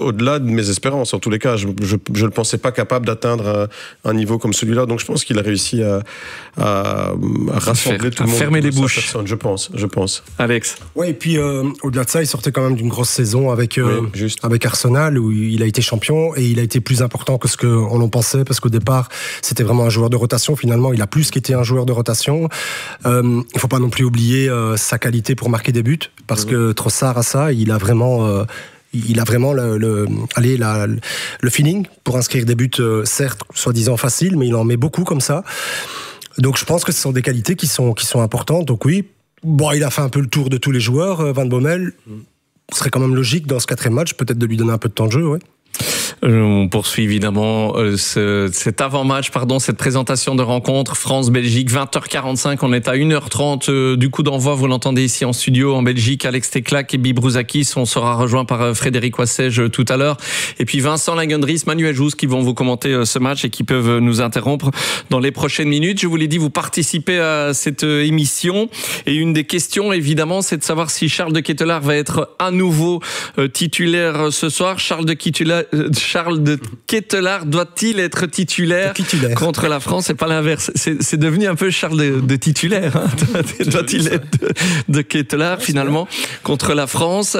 au-delà de mes espérances. En tous les cas, je ne le pensais pas capable d'atteindre un niveau comme celui-là. Donc je pense qu'il a réussi à rassembler tout le monde. Fermer les bouches. Je pense. Alex. Oui, et puis au-delà de ça, il sortait quand même d'une grosse saison avec Arsenal où il a été champion et il a été plus important que ce qu'on en pensait parce qu'au départ, c'était vraiment un joueur de rotation. Finalement, il a plus qu'été un joueur de rotation. Il faut pas non plus oublier sa qualité pour marquer des buts parce que Trossard a ça, il a vraiment le feeling pour inscrire des buts, certes soi-disant faciles, mais il en met beaucoup comme ça. Donc je pense que ce sont des qualités qui sont importantes. Donc oui, bon, il a fait un peu le tour de tous les joueurs, Van Bommel. Ce serait quand même logique dans ce 4e match, peut-être de lui donner un peu de temps de jeu, ouais. On poursuit évidemment cet avant-match, cette présentation de rencontre France-Belgique, 20h45, on est à 1h30 du coup d'envoi, vous l'entendez ici en studio en Belgique, Alex Teclac et Bibi Brouzakis, on sera rejoint par Frédéric Wassège tout à l'heure, et puis Vincent Lagendries, Manuel Jousse qui vont vous commenter ce match et qui peuvent nous interrompre dans les prochaines minutes. Je vous l'ai dit, vous participez à cette émission, et une des questions évidemment c'est de savoir si Charles de Ketelaere va être à nouveau titulaire ce soir. Charles de Ketelaere doit-il être titulaire contre la France et pas l'inverse? C'est devenu un peu Charles de titulaire. Hein. Doit-il être de Ketelaere finalement contre la France?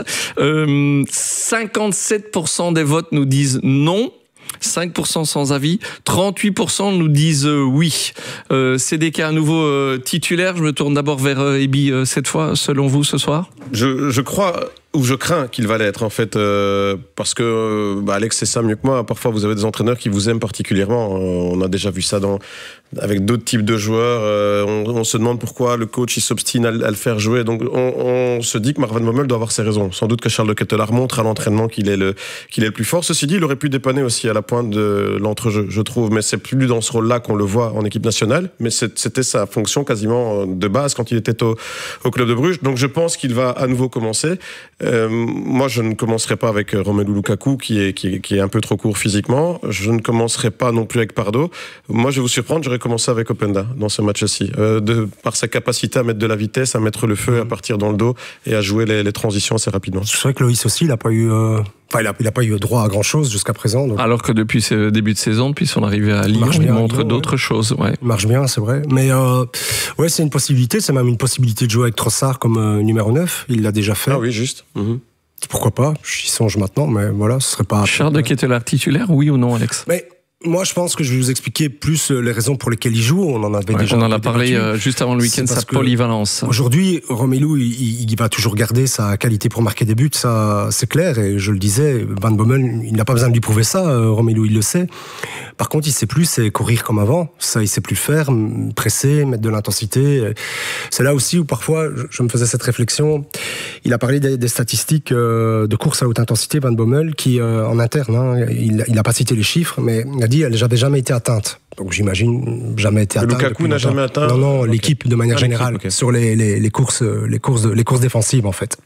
57% des votes nous disent non. 5% sans avis, 38% nous disent oui. CDK à nouveau titulaire. Je me tourne d'abord vers Ebi cette fois, selon vous ce soir. Je crois ou je crains qu'il va l'être en fait, parce que Alex sait ça mieux que moi. Parfois vous avez des entraîneurs qui vous aiment particulièrement. On a déjà vu ça avec d'autres types de joueurs. On se demande pourquoi le coach il s'obstine à le faire jouer. Donc on se dit que Marc Van Bommel doit avoir ses raisons. Sans doute que Charles de Ketelaere montre à l'entraînement qu'il est le plus fort. Ceci dit, il aurait pu dépanner aussi à la pointe de l'entrejeu, je trouve. Mais c'est plus dans ce rôle-là qu'on le voit en équipe nationale. Mais c'était sa fonction quasiment de base quand il était au club de Bruges. Donc je pense qu'il va à nouveau commencer. Moi, je ne commencerai pas avec Romelu Lukaku qui est un peu trop court physiquement. Je ne commencerai pas non plus avec Pardo. Moi, je vais vous surprendre, j'aurais commencé avec Openda dans ce match-ci, par sa capacité à mettre de la vitesse, à mettre le feu, à partir dans le dos et à jouer les transitions assez rapidement. C'est vrai que Loïs aussi, il n'a pas eu... il a pas eu droit à grand-chose jusqu'à présent. Donc... Alors que depuis ce début de saison, depuis son arrivée à Lyon, il montre d'autres choses. Ouais. Il marche bien, c'est vrai. Mais c'est une possibilité. C'est même une possibilité de jouer avec Trossard comme numéro 9. Il l'a déjà fait. Ah oui, juste. Pourquoi pas? J'y songe maintenant, mais voilà, ce serait pas... Charles de Ketelaere titulaire, oui ou non, Alex? Mais moi, je pense que je vais vous expliquer plus les raisons pour lesquelles il joue. On en avait déjà... On en a parlé juste avant le week-end, sa polyvalence. Aujourd'hui, Romelu, il va toujours garder sa qualité pour marquer des buts, ça, c'est clair. Et je le disais, Van Bommel, il n'a pas besoin de lui prouver ça. Romelu, il le sait. Par contre, il sait plus, c'est courir comme avant. Ça, il sait plus le faire, presser, mettre de l'intensité. C'est là aussi où parfois, je me faisais cette réflexion. Il a parlé des statistiques de course à haute intensité, Van Bommel, qui, en interne, il n'a pas cité les chiffres, mais il a dit, elle n'avait jamais été atteinte. Donc j'imagine, jamais été atteinte. Lukaku n'a jamais atteint? Non, l'équipe de manière générale, sur les courses défensives, en fait.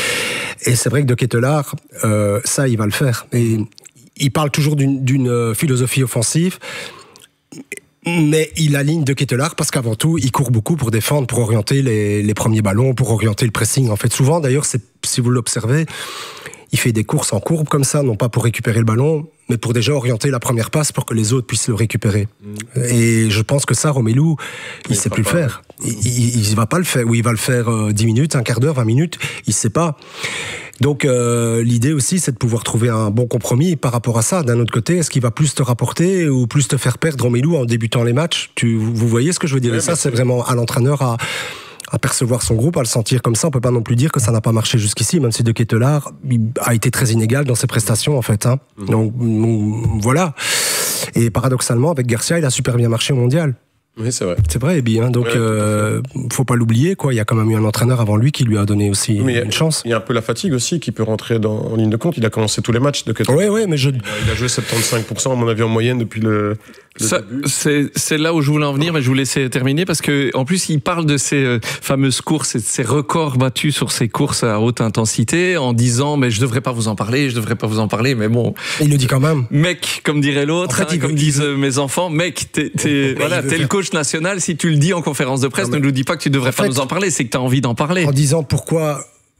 Et c'est vrai que de Ketelaere, ça, il va le faire. Et il parle toujours d'une philosophie offensive, mais il aligne de Ketelaere parce qu'avant tout, il court beaucoup pour défendre, pour orienter les premiers ballons, pour orienter le pressing. En fait, souvent, d'ailleurs, si vous l'observez, il fait des courses en courbe comme ça, non pas pour récupérer le ballon, mais pour déjà orienter la première passe pour que les autres puissent le récupérer. Et je pense que ça, Romelu, il sait plus le faire. Il va pas le faire. Oui, il va le faire 10 minutes, un quart d'heure, 20 minutes, il sait pas. Donc l'idée aussi, c'est de pouvoir trouver un bon compromis par rapport à ça. D'un autre côté, est-ce qu'il va plus te rapporter ou plus te faire perdre, Romelu, en débutant les matchs? Vous voyez ce que je veux dire? Et ça, c'est vraiment à l'entraîneur à percevoir son groupe, à le sentir comme ça. On peut pas non plus dire que ça n'a pas marché jusqu'ici, même si de Ketelaere a été très inégal dans ses prestations, en fait. Donc voilà. Et paradoxalement, avec Garcia, il a super bien marché au mondial. Oui, c'est vrai. C'est vrai, Ebi. Donc, faut pas l'oublier, quoi. Il y a quand même eu un entraîneur avant lui qui lui a donné aussi une chance. Il y a un peu la fatigue aussi qui peut rentrer en ligne de compte. Il a commencé tous les matchs de Ketelaere. Oui, mais il a joué 75%, à mon avis, en moyenne depuis le début. C'est là où je voulais en venir, mais je vous laisser terminer parce que, en plus, il parle de ces fameuses courses et de ces records battus sur ces courses à haute intensité en disant, mais je devrais pas vous en parler, mais bon. Il le dit quand même. Mec, comme dirait l'autre, en fait, comme disent mes enfants, mec, t'es le coach national, si tu le dis en conférence de presse, ne nous dis pas que tu devrais pas nous en parler, c'est que tu as envie d'en parler. En disant pourquoi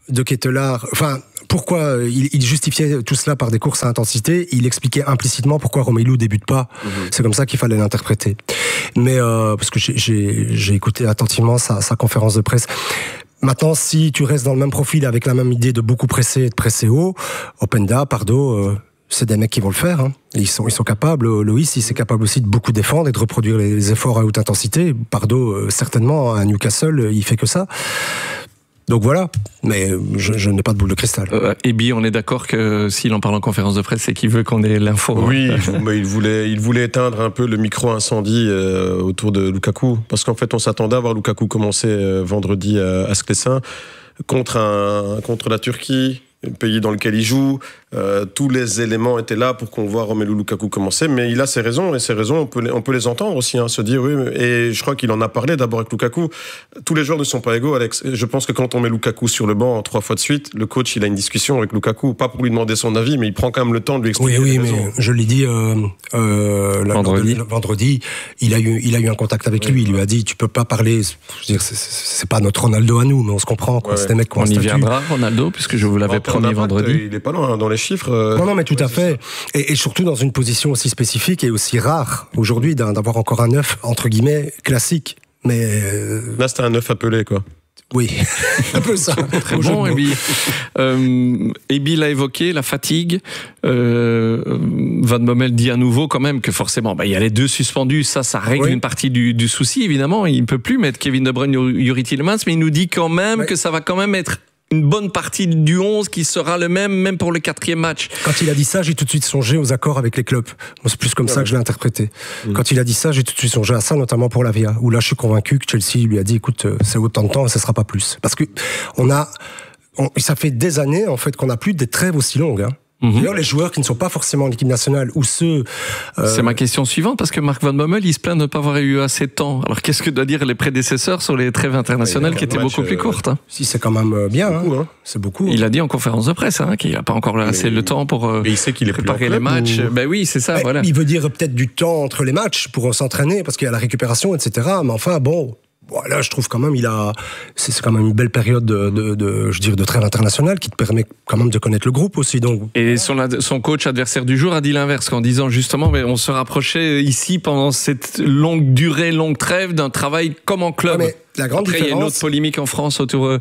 de Ketelaar, enfin, pourquoi il justifiait tout cela par des courses à intensité, il expliquait implicitement pourquoi Romelu débute pas. C'est comme ça qu'il fallait l'interpréter. Mais parce que j'ai écouté attentivement sa conférence de presse. Maintenant, si tu restes dans le même profil avec la même idée de beaucoup presser et de presser haut, Openda, Pardo, c'est des mecs qui vont le faire. Hein. Ils sont capables. Loïs, il est capable aussi de beaucoup défendre et de reproduire les efforts à haute intensité. Pardo, certainement, à Newcastle, il fait que ça. Donc voilà, mais je n'ai pas de boule de cristal. Ebi, on est d'accord que s'il en parle en conférence de presse, c'est qu'il veut qu'on ait l'info. Oui, mais il voulait éteindre un peu le micro-incendie autour de Lukaku, parce qu'en fait, on s'attendait à voir Lukaku commencer vendredi à Sclessin contre la Turquie, le pays dans lequel il joue. Tous les éléments étaient là pour qu'on voit Romelu Lukaku commencer, mais il a ses raisons, et ces raisons, on peut les entendre aussi, hein, se dire, oui, et je crois qu'il en a parlé d'abord avec Lukaku. Tous les joueurs ne sont pas égaux, Alex. Je pense que quand on met Lukaku sur le banc 3 fois de suite, le coach, il a une discussion avec Lukaku, pas pour lui demander son avis, mais il prend quand même le temps de lui expliquer. Oui, mais je l'ai dit vendredi, il a eu un contact avec lui, il lui a dit, tu peux pas parler, je veux dire, c'est pas notre Ronaldo à nous, mais on se comprend, quoi. C'est des mecs qui ont un statut. On y viendra, Ronaldo, puisque je vous l'avais promis vendredi. Il est pas loin dans les chiffres. Non, mais tout à fait. Et surtout dans une position aussi spécifique et aussi rare aujourd'hui d'avoir encore un 9, entre guillemets, classique. Mais là, c'était un 9 appelé, quoi. Oui, un peu ça. Très bon, Ebi. Ebi l'a évoqué, la fatigue. Van Bommel dit à nouveau quand même que forcément, il y a les 2 suspendus, ça règle une partie du souci, évidemment. Il ne peut plus mettre Kevin De Bruyne, Youri Tielemans, mais il nous dit quand même que ça va quand même être une bonne partie du 11 qui sera le même pour le 4e match. Quand il a dit ça, j'ai tout de suite songé aux accords avec les clubs. Moi, c'est plus comme ça que je l'ai interprété. Quand il a dit ça, j'ai tout de suite songé à ça, notamment pour la Via, où là, je suis convaincu que Chelsea lui a dit, écoute, c'est autant de temps et ça sera pas plus. Parce que ça fait des années, en fait, qu'on n'a plus des trêves aussi longues, hein. D'ailleurs, les joueurs qui ne sont pas forcément en équipe nationale ou ceux... C'est ma question suivante, parce que Mark Van Bommel, il se plaint de ne pas avoir eu assez de temps. Alors, qu'est-ce que doivent dire les prédécesseurs sur les trêves internationales qui étaient beaucoup plus courtes, hein. Si, c'est quand même bien. Beaucoup, hein. C'est beaucoup. Il a dit en conférence de presse qu'il n'a pas encore assez le temps pour il sait qu'il est préparer les matchs. Ben oui, c'est ça, voilà. Il veut dire peut-être du temps entre les matchs pour s'entraîner, parce qu'il y a la récupération, etc. Mais enfin, bon... Là, je trouve quand même c'est quand même une belle période de trêve internationale qui te permet quand même de connaître le groupe aussi. Donc. Et son coach adversaire du jour a dit l'inverse, en disant justement, mais on se rapprochait ici pendant cette longue trêve d'un travail comme en club. Ouais, mais la grande Après, il y a une autre polémique en France autour,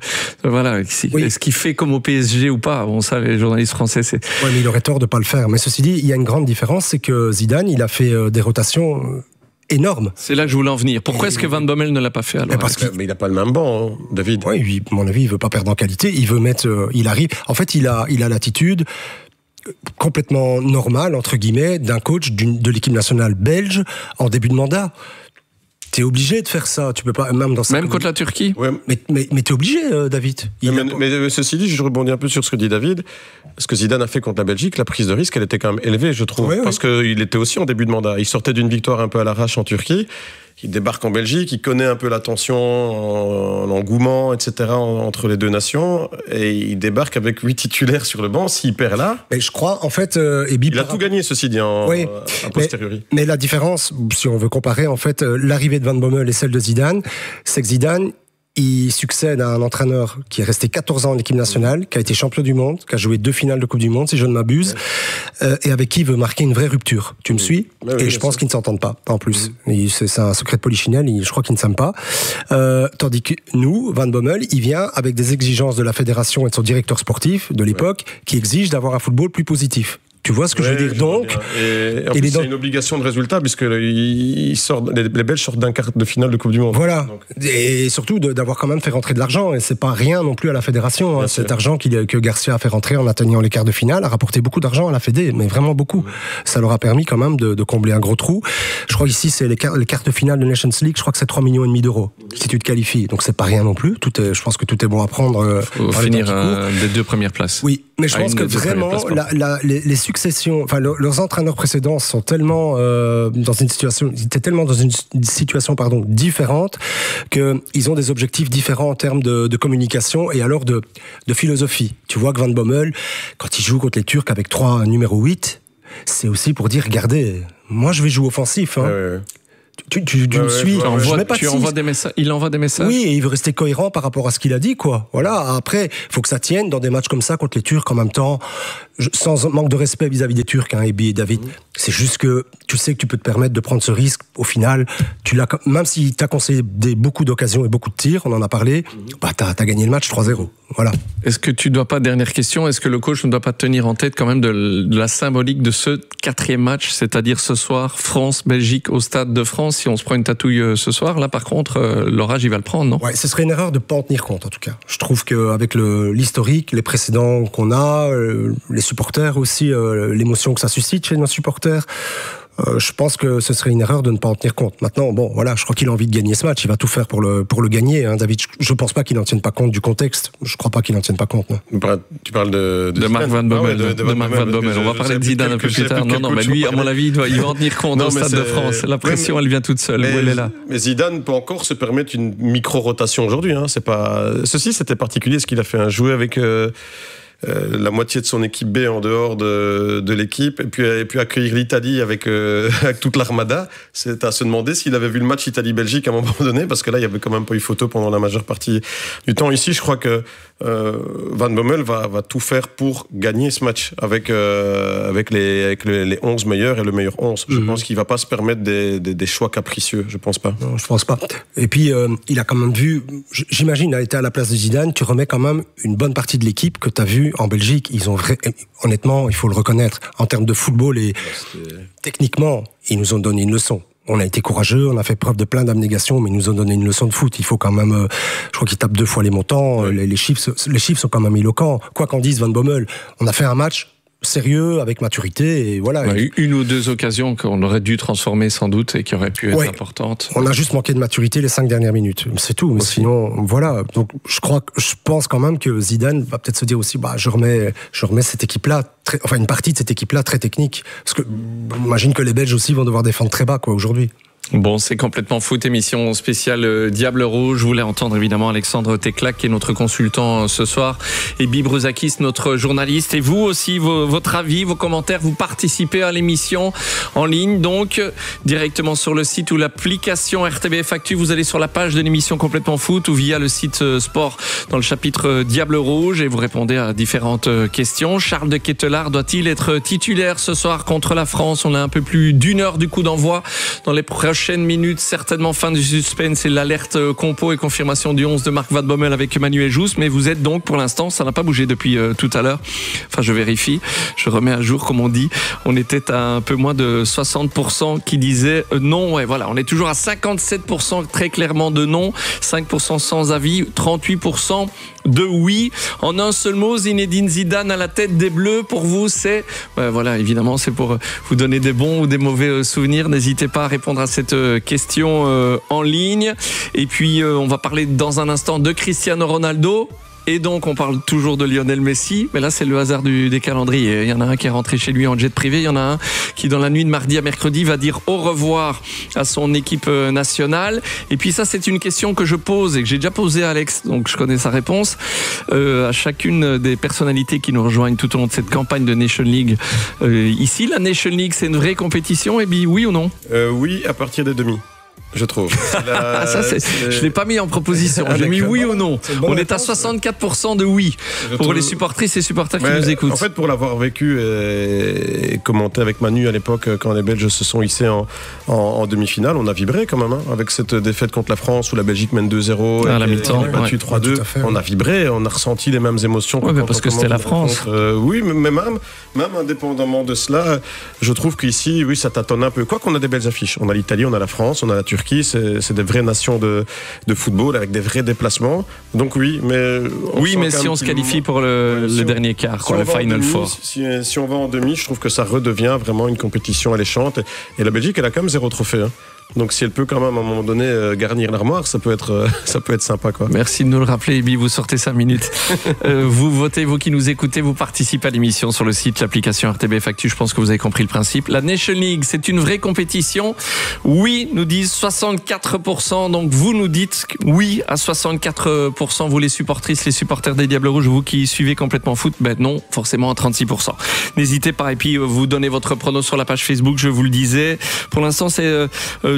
est-ce qu'il fait comme au PSG ou pas? Bon, ça, les journalistes français, c'est... Ouais, mais il aurait tort de pas le faire. Mais ceci dit, il y a une grande différence, c'est que Zidane, il a fait des rotations énorme. C'est là que je voulais en venir. Pourquoi est-ce que Van Bommel ne l'a pas fait alors? Mais il n'a pas le même banc, hein, David. Oui, à mon avis, il veut pas perdre en qualité. Il veut mettre. Il arrive. En fait, il a l'attitude complètement normale entre guillemets d'un coach de l'équipe nationale belge en début de mandat. T'es obligé de faire ça. Tu peux pas même contre la Turquie. Ouais. Mais t'es obligé, David. Mais ceci dit, je rebondis un peu sur ce que dit David. Ce que Zidane a fait contre la Belgique, la prise de risque, elle était quand même élevée, je trouve, parce qu'il était aussi en début de mandat. Il sortait d'une victoire un peu à l'arrache en Turquie. Il débarque en Belgique, il connaît un peu la tension, l'engouement, etc. entre les deux nations, et il débarque avec 8 titulaires sur le banc. S'il perd là, mais je crois en fait, il a tout gagné, ceci dit, a posteriori. Mais la différence, si on veut comparer en fait l'arrivée de Van Bommel et celle de Zidane, c'est que Zidane, il succède à un entraîneur qui est resté 14 ans en équipe nationale, qui a été champion du monde, qui a joué 2 finales de Coupe du Monde, si je ne m'abuse, et avec qui il veut marquer une vraie rupture. Tu me suis? Et je pense qu'ils ne s'entendent pas, en plus. C'est un secret de polichinelle, je crois qu'ils ne s'aiment pas. Tandis que nous, Van Bommel, il vient avec des exigences de la fédération et de son directeur sportif de l'époque, qui exigent d'avoir un football plus positif. Tu vois ce que je veux dire? Donc, et en plus, c'est une obligation de résultat, puisque les Belges sortent d'un quart de finale de Coupe du Monde. Voilà. Donc. Et surtout d'avoir quand même fait rentrer de l'argent. Et c'est pas rien non plus à la fédération. Hein. Cet argent que Garcia a fait rentrer en atteignant les quarts de finale a rapporté beaucoup d'argent à la Fédé, mais vraiment beaucoup. Ça leur a permis quand même de combler un gros trou. Je crois ici, c'est les quarts de finale de Nations League. Je crois que c'est 3,5 millions d'euros si tu te qualifies. Donc c'est pas rien non plus. Je pense que tout est bon à prendre. Faut finir des 2 premières places. Oui, mais je pense que vraiment les successions, enfin leurs entraîneurs précédents sont tellement étaient tellement dans une situation différente que ils ont des objectifs différents en termes de communication et alors de philosophie. Tu vois que Van Bommel, quand il joue contre les Turcs avec 3 numéro 8, c'est aussi pour dire regardez, moi je vais jouer offensif. Hein. tu me suis. Tu envoies des messages. Il envoie des messages. Oui, et il veut rester cohérent par rapport à ce qu'il a dit, quoi. Voilà. Après, faut que ça tienne dans des matchs comme ça contre les Turcs en même temps, sans manque de respect vis-à-vis des Turcs, Ebi et David. C'est juste que tu sais que tu peux te permettre de prendre ce risque. Au final, même si t'as concédé beaucoup d'occasions et beaucoup de tirs, on en a parlé, t'as gagné le match 3-0. Voilà. Est-ce que tu dois pas, dernière question, est-ce que le coach ne doit pas tenir en tête quand même de la symbolique de ce 4e match, c'est-à-dire ce soir, France-Belgique au Stade de France? Si on se prend une tatouille ce soir, là par contre, l'orage il va le prendre, non? Ouais, ce serait une erreur de pas en tenir compte en tout cas. Je trouve qu'avec l'historique, les précédents qu'on a, les supporters aussi, l'émotion que ça suscite chez nos supporters, je pense que ce serait une erreur de ne pas en tenir compte. Maintenant, bon, voilà, je crois qu'il a envie de gagner ce match. Il va tout faire pour le gagner, hein, David. Je pense pas qu'il n'en tienne pas compte du contexte. Je crois pas qu'il n'en tienne pas compte, non. Tu parles de Marc Van Bommel. De Marc Van Bommel. On va parler de Zidane un peu plus tard. Non, mais lui, à mon avis, il va en tenir compte au Stade de France. La pression, elle vient toute seule. Où elle est là. Mais Zidane peut encore se permettre une micro-rotation aujourd'hui, hein. Ceci, c'était particulier, ce qu'il a fait, hein. Jouer avec la moitié de son équipe B en dehors de l'équipe, et puis accueillir l'Italie avec toute l'armada. C'est à se demander s'il avait vu le match Italie-Belgique à un moment donné, parce que là, il y avait quand même pas eu photo pendant la majeure partie du temps. Ici, je crois que Van Bommel va tout faire pour gagner ce match avec les 11 meilleurs et le meilleur 11. Je pense qu'il va pas se permettre des choix capricieux. Je pense pas. Non, je pense pas. Et puis, il a quand même vu, j'imagine, il a été à la place de Zidane, tu remets quand même une bonne partie de l'équipe que tu as vu en Belgique. Honnêtement, il faut le reconnaître. En termes de football et techniquement, ils nous ont donné une leçon. On a été courageux, on a fait preuve de plein d'abnégation, mais ils nous ont donné une leçon de foot. Il faut quand même, je crois qu'ils tapent 2 fois les montants. Les chiffres sont quand même éloquents. Quoi qu'en dise Van Bommel, on a fait un match sérieux, avec maturité, et voilà. On a eu 1 ou 2 occasions qu'on aurait dû transformer sans doute et qui auraient pu être importantes. On a juste manqué de maturité les 5 dernières minutes, c'est tout. Aussi. Sinon, voilà. Donc, je pense quand même que Zidane va peut-être se dire aussi, je remets cette équipe-là, une partie de cette équipe-là très technique. Parce que, j'imagine que les Belges aussi vont devoir défendre très bas, aujourd'hui. Bon, c'est complètement foot, émission spéciale Diable Rouge. Je voulais entendre évidemment Alexandre Teclac, qui est notre consultant ce soir, et Ebi Bruzakis, notre journaliste. Et vous aussi, votre avis, vos commentaires, vous participez à l'émission en ligne, donc directement sur le site ou l'application RTBF Actu. Vous allez sur la page de l'émission Complètement Foot ou via le site sport dans le chapitre Diable Rouge et vous répondez à différentes questions. Charles de Ketelaar doit-il être titulaire ce soir contre la France? On a un peu plus d'1 heure du coup d'envoi. Dans les prochaines minutes, certainement fin du suspense et l'alerte compo et confirmation du 11 de Marc Van Bommel avec Manuel Jousse, mais vous êtes donc pour l'instant, ça n'a pas bougé depuis tout à l'heure, enfin je vérifie, je remets à jour comme on dit, on était à un peu moins de 60% qui disaient non, ouais voilà, on est toujours à 57% très clairement de non, 5% sans avis, 38% de oui. En un seul mot, Zinedine Zidane à la tête des Bleus, pour vous c'est, voilà, évidemment c'est pour vous donner des bons ou des mauvais souvenirs, n'hésitez pas à répondre à cette question en ligne. Et puis on va parler dans un instant de Cristiano Ronaldo. Et donc, on parle toujours de Lionel Messi, mais là, c'est le hasard des calendriers. Il y en a un qui est rentré chez lui en jet privé, il y en a un qui, dans la nuit de mardi à mercredi, va dire au revoir à son équipe nationale. Et puis ça, c'est une question que je pose et que j'ai déjà posée à Alex, donc je connais sa réponse, à chacune des personnalités qui nous rejoignent tout au long de cette campagne de Nation League. Ici, la Nation League, c'est une vraie compétition, et bien oui ou non? Oui, à partir des demi. Je trouve. Je l'ai pas mis en proposition. J'ai mis oui ou non. On est à 64% de oui pour les supportrices et supporters qui nous écoutent. En fait, pour l'avoir vécu et commenté avec Manu à l'époque, quand les Belges se sont hissés en demi-finale, on a vibré quand même, hein, avec cette défaite contre la France où la Belgique mène 2-0 à la mi-temps, battu 3-2. On a vibré, on a ressenti les mêmes émotions. Parce que c'était la France. Oui, mais même indépendamment de cela, je trouve qu'ici, oui, ça tâtonne un peu. Quoi qu'on a des belles affiches. On a l'Italie, on a la France, on a la Turquie. C'est des vraies nations de football avec des vrais déplacements. Donc oui, mais si on se qualifie pour le dernier quart, le Final Four. Si on va en demi, je trouve que ça redevient vraiment une compétition alléchante. Et la Belgique, elle a quand même 0 trophée. Hein. Donc si elle peut quand même à un moment donné garnir l'armoire, ça peut être sympa, quoi. Merci de nous le rappeler, Ebi, vous sortez 5 minutes. Vous votez, vous qui nous écoutez, vous participez à l'émission sur le site, l'application RTBF Actu, je pense que vous avez compris le principe. La Nation League, c'est une vraie compétition. Oui, nous disent 64%, donc vous nous dites oui à 64%, vous les supportrices, les supporters des Diables Rouges, vous qui suivez complètement foot, non, forcément à 36%. N'hésitez pas, et puis vous donnez votre prono sur la page Facebook, je vous le disais. Pour l'instant, c'est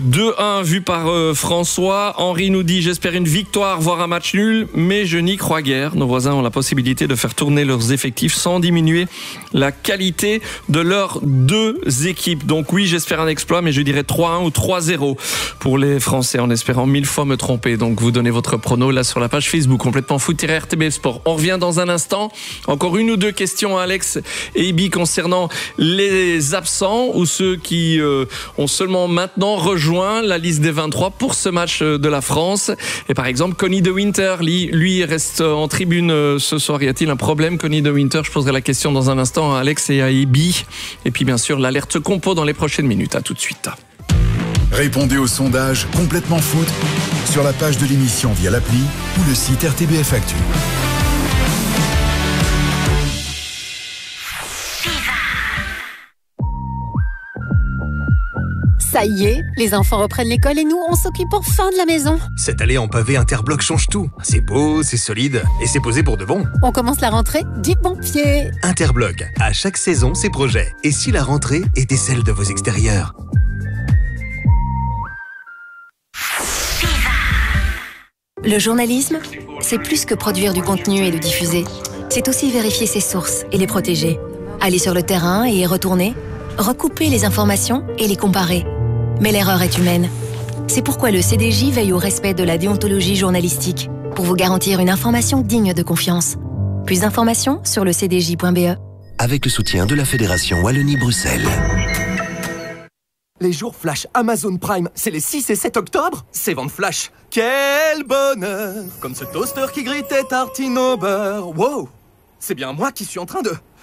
2-1 vu par François. Henri nous dit: j'espère une victoire, voire un match nul, mais je n'y crois guère. Nos voisins ont la possibilité de faire tourner leurs effectifs sans diminuer la qualité de leurs deux équipes. Donc oui, j'espère un exploit, mais je dirais 3-1 ou 3-0 pour les Français, en espérant 1000 fois me tromper. Donc vous donnez votre prono là sur la page Facebook Complètement Foot-RTBF Sport. On revient dans un instant. Encore une ou deux questions à Alex et Ibi concernant les absents ou ceux qui ont seulement maintenant rejoint la liste des 23 pour ce match de la France. Et par exemple, Connie De Winter, lui reste en tribune ce soir. Y a-t-il un problème, Connie De Winter? Je poserai la question dans un instant à Alex et à Ibi. Et puis bien sûr, l'alerte compo dans les prochaines minutes. À tout de suite. Répondez au sondage Complètement Foot sur la page de l'émission via l'appli ou le site RTBF Actu. Ça y est, les enfants reprennent l'école et nous, on s'occupe enfin de la maison. Cette allée en pavé Interbloc change tout. C'est beau, c'est solide et c'est posé pour de bon. On commence la rentrée du bon pied. Interbloc, à chaque saison, ses projets. Et si la rentrée était celle de vos extérieurs? Le journalisme, c'est plus que produire du contenu et le diffuser. C'est aussi vérifier ses sources et les protéger. Aller sur le terrain et y retourner. Recouper les informations et les comparer. Mais l'erreur est humaine. C'est pourquoi le CDJ veille au respect de la déontologie journalistique pour vous garantir une information digne de confiance. Plus d'informations sur le cdj.be. Avec le soutien de la Fédération Wallonie-Bruxelles. Les jours flash Amazon Prime, c'est les 6 et 7 octobre. C'est vente flash. Quel bonheur! Comme ce toaster qui grille tes tartines au beurre. Wow! C'est bien moi qui suis en train de...